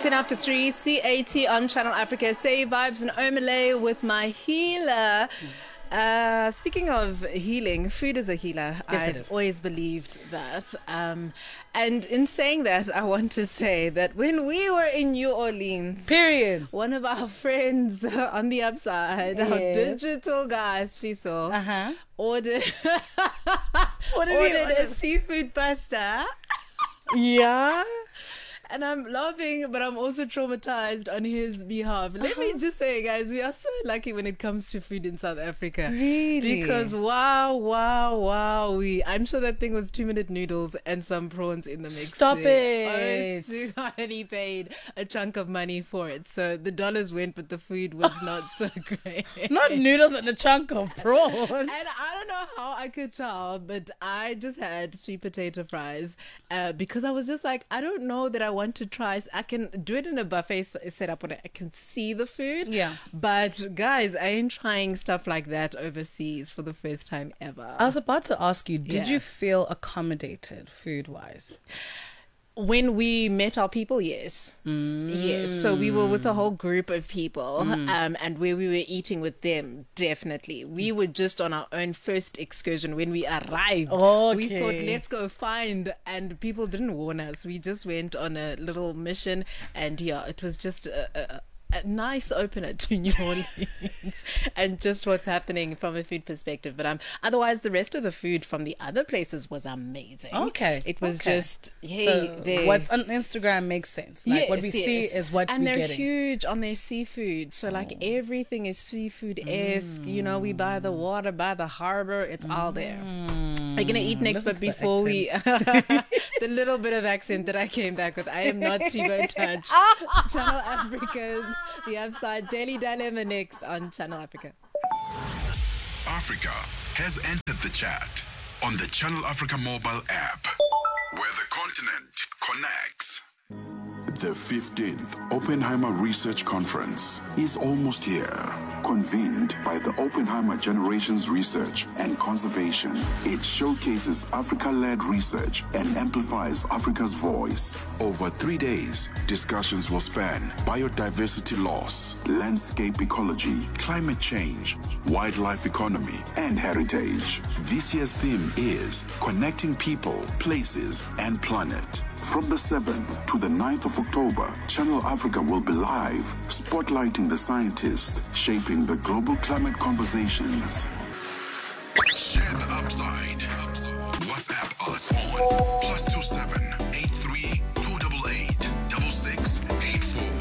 10 after 3, CAT on Channel Africa. Say Vibes and Omalay with my healer. Speaking of healing, food is a healer. Yes, I've always believed that. And in saying that, I want to say that when we were in New Orleans, one of our friends on the upside, our digital guy, Sfiso, ordered a seafood pasta. Yeah. And I'm laughing, but I'm also traumatized on his behalf. Let me just say, guys, we are so lucky when it comes to food in South Africa. Really? Because wow. I'm sure that thing was 2-minute noodles and some prawns in the mix. Stop there. it. Oh God, and he paid a chunk of money for it. So the dollars went, but the food was not so great. Not noodles and a chunk of prawns. And I don't know how I could tell, but I just had sweet potato fries because I was just like, I don't know that I want to try. I can do it in a buffet setup where I can see the food. Yeah. But guys, I ain't trying stuff like that overseas for the first time ever. I was about to ask you, did Yeah. you feel accommodated food-wise? When we met our people, yes. Yes. So we were with a whole group of people, and where we were eating with them, definitely. We were just on our own first excursion when we arrived. Okay. We thought, let's go find, and people didn't warn us. We just went on a little mission, and yeah, it was just a nice opener to New Orleans and just what's happening from a food perspective. But otherwise, the rest of the food from the other places was amazing. Okay. It was just, So what's on Instagram makes sense. Like what we see is what and we're they're getting. huge on their seafood. So like everything is seafood-esque. You know, we buy the water, by the harbor. It's all there. We're going to eat next, but Listen to the before we... the little bit of accent that I came back with, I am not T-Bone Touch. Channel Africa's The Upside, Daily Dilemma next on Channel Africa. Africa has entered the chat on the Channel Africa mobile app, where the continent connects. The 15th Oppenheimer Research Conference is almost here. Convened by the Oppenheimer Generations Research and Conservation, it showcases Africa-led research and amplifies Africa's voice. Over 3 days, discussions will span biodiversity loss, landscape ecology, climate change, wildlife economy, and heritage. This year's theme is Connecting People, Places, and Planet. From the 7th to the 9th of October, Channel Africa will be live, spotlighting the scientists shaping the global climate conversations. Share the upside. WhatsApp us on +27